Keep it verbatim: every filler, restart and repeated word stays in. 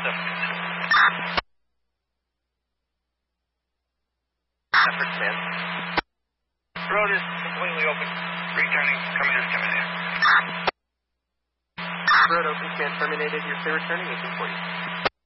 Effort ten. Road is completely open. Returning. Coming in, coming in. Road open, command terminated. You're clear returning. eighteen forty.